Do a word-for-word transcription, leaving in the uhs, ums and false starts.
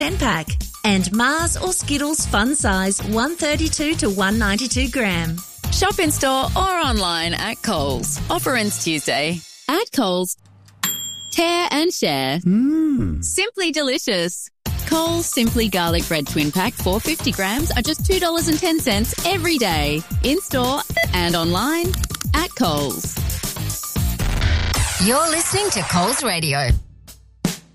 ten pack. And Mars or Skittles fun size one thirty-two to one ninety-two gram. Shop in store or online at Coles. Offer ends Tuesday. At Coles, tear and share. Mmm. Simply delicious. Coles Simply Garlic Bread Twin Pack four hundred fifty grams are just two dollars and ten cents every day. In store and online at Coles. You're listening to Coles Radio.